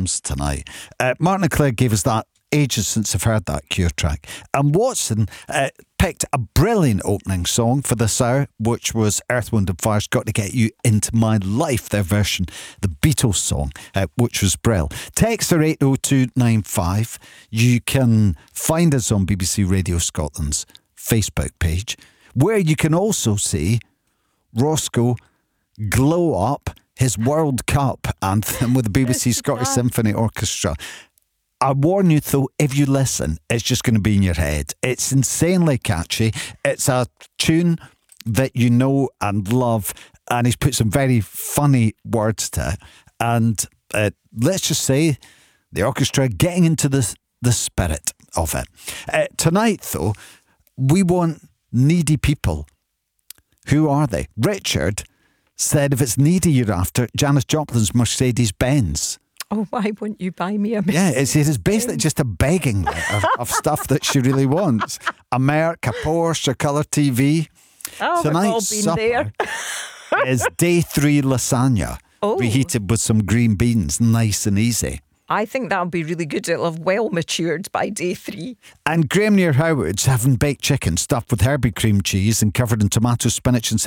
drums tonight. Martin and Claire gave us that ages since I've heard that Cure track. And Watson picked a brilliant opening song for this hour, which was Earth, Wind and Fire's Got to Get You Into My Life, their version, the Beatles song, which was brilliant. Text are 80295. You can find us on BBC Radio Scotland's Facebook page, where you can also see Roscoe glow up his World Cup anthem with the BBC Scottish Symphony Orchestra. I warn you, though, if you listen, it's just going to be in your head. It's insanely catchy. It's a tune that you know and love, and he's put some very funny words to it. And let's just say the orchestra getting into the spirit of it. Tonight, though, we want needy people. Who are they? Richard said if it's needy you're after, Janis Joplin's Mercedes-Benz. Oh, why won't you buy me a Mercedes? Yeah, it is basically just a begging letter of stuff that she really wants. A Merc, a Porsche, a colour TV. Oh, Tonight's we've all been supper is day 3 lasagna, reheated with some green beans, nice and easy. I think that'll be really good. It'll have well matured by day 3. And Graham near Howard's having baked chicken stuffed with Herbie cream cheese and covered in tomato, spinach and